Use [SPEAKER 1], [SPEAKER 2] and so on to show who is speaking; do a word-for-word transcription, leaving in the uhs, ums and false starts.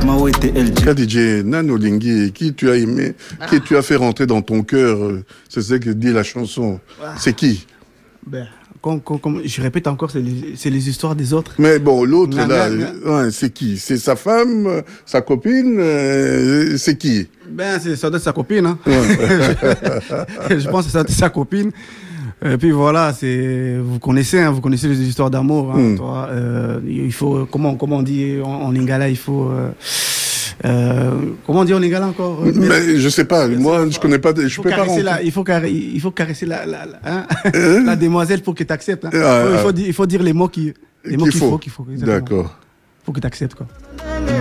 [SPEAKER 1] Mao était L G.
[SPEAKER 2] K D J Nano Lingui, qui tu as aimé, ah. qui tu as fait rentrer dans ton cœur, c'est ce que dit la chanson. Ah. C'est qui?
[SPEAKER 3] Ben, comme, comme, comme, je répète encore, c'est les, c'est les histoires des autres.
[SPEAKER 2] Mais bon, l'autre là, ouais, c'est qui? C'est sa femme, sa copine, euh, c'est qui?
[SPEAKER 3] Ben, c'est, ça doit être sa copine. Hein. Ouais. je, je pense que ça doit être sa copine. Et puis voilà, c'est vous connaissez, hein, vous connaissez les histoires d'amour. Hein, mm. toi, euh, il faut comment comment on dit en, en lingala, il faut euh, euh, comment on dit en lingala encore.
[SPEAKER 2] Mais, mais je sais pas, moi je connais pas, je peux pas rentrer.
[SPEAKER 3] La, il faut caresser, il faut caresser la la la, hein, hein? la demoiselle pour que tu acceptes. Hein. Ah, il, faut, ah. il faut dire les mots qui les mots qu'il faut, qu'il faut.
[SPEAKER 2] D'accord.
[SPEAKER 3] Faut que tu acceptes quoi.